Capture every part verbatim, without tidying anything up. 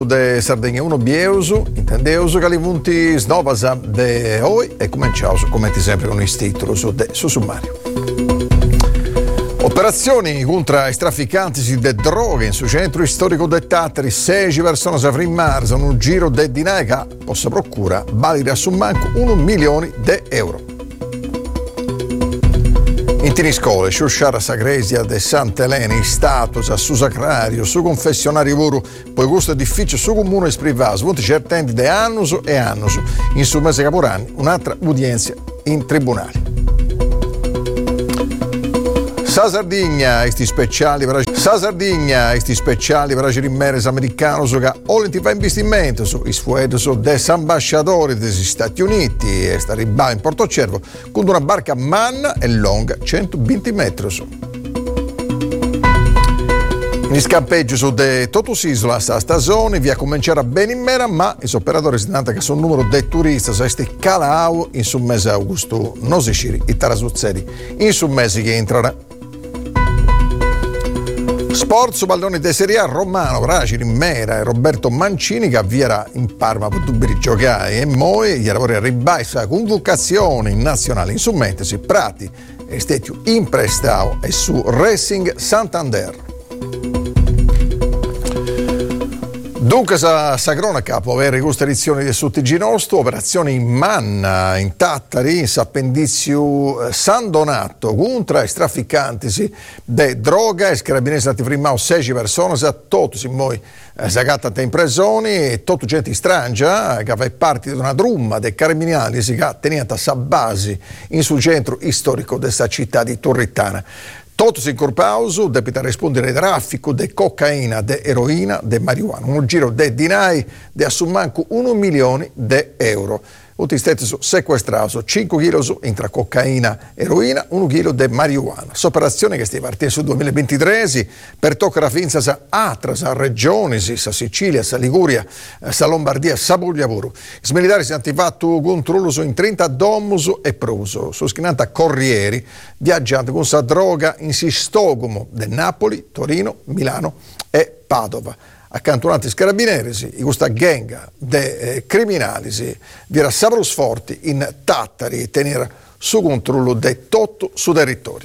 de Sardegna uno Bieusu, intendeusu che li punti snovasa de oi e cominciamo come sempre con il titolo su de su sommario. Operazioni contro i trafficanti di droghe in su centro storico de Tattari, sei persone si frimmarsa, un giro de dinai che possa procura valere a summanco un milione di euro. In tini scole, Sciusciara Sagresia de Sant'Elena, in status, su sacrario, su confessionario vuru, poi questo edificio su comune e privato, molti certenti de annus e annus, in su mese caporanni, un'altra udienza in tribunali. Sa Sardegna, sti speciali per Sa Sardegna, sti speciali per agire in meres americanos che olenti fa investimento su isfuedos des ambasciatori degli Stati Uniti e sta riba in Portocervo con una barca manna e lunga centoventi metri su. In scampeggio su de Totus Isola sta stagione via cominciare bene in mera, ma i operatori si danno che sono un numero di turisti se sti calau in su mese augusto non si sciri i tarasuzzeri in su mese che entrano. Sport su pallone di Serie A, Romano, Racini, Mera e Roberto Mancini che avvierà in Parma per dubbi giocare e Moi gli lavori a ribassa convocazione in nazionale in summentesi Prati e Stetiu in prestao e su Racing Santander. Dunque sa, sa cronaca può avere questa edizione di Sottiginosto, operazione in Manna, in Tattari, in Sappendizio San Donato, contro i trafficanti de droga, e carabinieri stati firmati sei persone, sa tutto si muove, sa gatta in presioni, e tutto gente strangia, che fa parte di una drumma dei carabinieri che teniamo a base in sul centro storico della città di Turrittana. Totus in corpauso, debita rispondere al traffico di cocaina, di eroina, di marijuana. Un giro di dinai di assummanco un milione di euro. Tutti stati sequestrati cinque chili tra cocaina, eroina, un chilo di marijuana. L'operazione che sta partendo sul duemilaventitré per toccare la finza sa altre regioni, sa Sicilia, sa Liguria, sa Lombardia, sa Puglia pure. I militari si hanno attivato controllo in trenta domus e pruso, su schinata Corrieri, viaggiando con sa droga in Sistogomo di Napoli, Torino, Milano e Padova. Accantonati i carabinieri, in questa gang di eh, criminali, vi era Savros Forti in Tattari e tenere su controllo di tutto su territorio.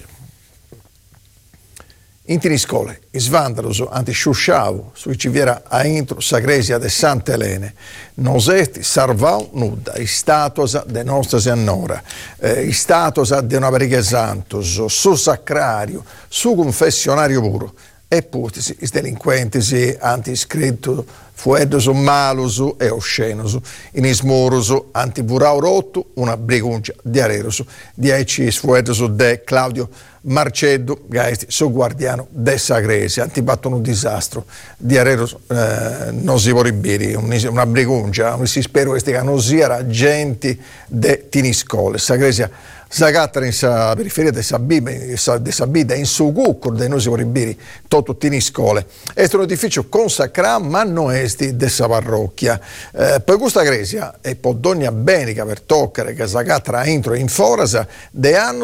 In tini scole, i svandalos anti-sciusciavu, sui ci viera a intro Sagresia de Sant'Elene, nosesti sarvau nuda, i statuas de nostra annora, eh, i statuas de una veriga santos, su sacrario, su confessionario puro, e putisi, i delinquenti anti-iscritto, fuedos malus e oscenos, in ismoros anti-burau rotto, una briguncia di areros, dieci fuedos de Claudio Marceddo, Gaisti, so guardiano de Sagresia, antibattono un disastro, di areros eh, non si vorribiri, una briguncia, non si spero che non sia agenti de tiniscole, Sagresia Zagattara in sa periferia di Sabida, in su Guccor, dei nosi vorribiri, tutto tini scole. È un edificio consacrato, ma non è di sa parrocchia. Eh, per questa gresia, e per ogni benica per toccare che Zagattara entro in forasa, de anno